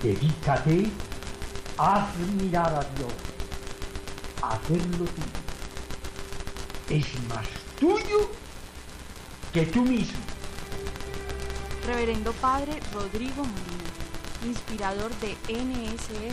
Dedícate a admirar a Dios, a hacerlo tuyo. Es más tuyo que tú mismo. Reverendo Padre Rodrigo Molina, inspirador de NSR